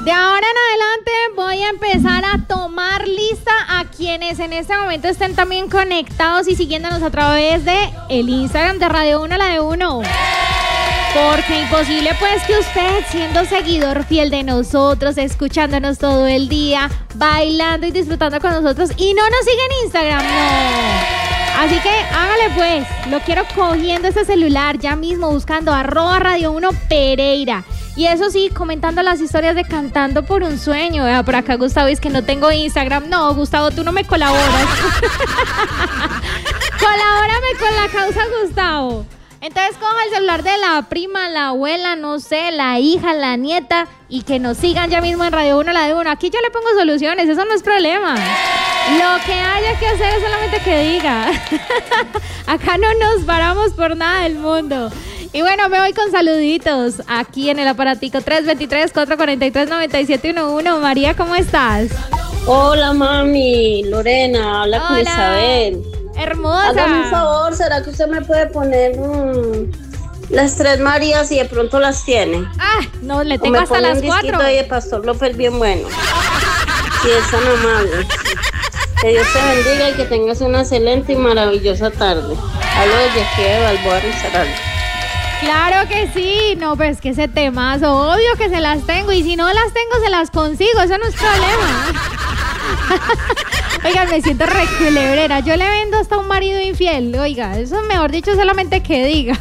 De ahora en adelante voy a empezar a tomar lista a quienes en este momento estén también conectados y siguiéndonos a través de el Instagram de Radio 1, la de 1. Porque imposible pues que usted, siendo seguidor fiel de nosotros, escuchándonos todo el día, bailando y disfrutando con nosotros y no nos sigue en Instagram, no. Así que hágale pues, lo quiero cogiendo ese celular ya mismo, buscando @Radio 1 Pereira. Y eso sí, comentando las historias de Cantando por un Sueño. Vea, por acá Gustavo dice que no tengo Instagram. No, Gustavo, tú no me colaboras. Colabórame con la causa, Gustavo. Entonces coja el celular de la prima, la abuela, no sé, la hija, la nieta y que nos sigan ya mismo en Radio 1, la de 1. Aquí yo le pongo soluciones, eso no es problema. Lo que haya que hacer es solamente que diga. Acá no nos paramos por nada del mundo. Y bueno, me voy con saluditos aquí en el aparatico 323-443-9711. María, ¿cómo estás? Hola, mami. Lorena, habla con Isabel. Hermosa. Hágame un favor, ¿será que usted me puede poner las tres Marías y de pronto las tiene? Ah, no, le tengo hasta las 4. Un disquito ahí de Pastor López bien bueno. Si es tan amable. Que Dios te bendiga y que tengas una excelente y maravillosa tarde. Hablo desde aquí de Balboa Risaralda. Claro que sí, no, pero es que ese temazo, obvio que se las tengo y si no las tengo se las consigo, eso no es problema. Oigan, me siento re culebrera, yo le vendo hasta un marido infiel, oiga, eso mejor dicho solamente que diga.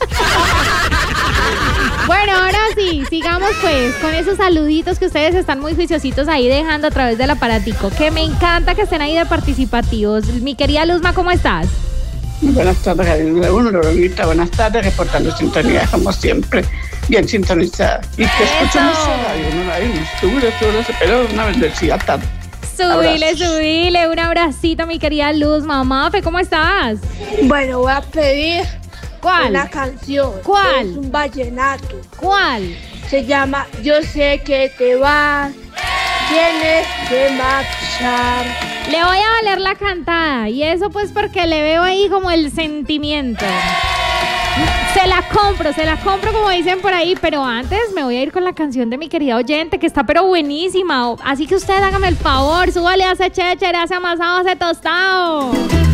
Bueno, ahora sí, sigamos pues con esos saluditos que ustedes están muy juiciositos ahí dejando a través del aparatico, que me encanta que estén ahí de participativos. Mi querida Luzma, ¿cómo estás? Buenas tardes, Radio 1, Loronita. Buenas tardes, reportando sintonía, como siempre, bien sintonizada. Y que escuchamos Radio 1, la de 1. Seguro, pero una bendecida tarde. Subile, un abracito, mi querida Luz. Mamá, ¿cómo estás? Bueno, voy a pedir una canción. ¿Cuál? Es un vallenato. ¿Cuál? Se llama Yo sé que te vas, tienes que marchar. Le voy a valer la cantada y eso pues porque le veo ahí como el sentimiento. Se la compro como dicen por ahí, pero antes me voy a ir con la canción de mi querida oyente que está pero buenísima. Así que usted hágame el favor, súbale a ese chéchere, a ese amasado, a ese tostado.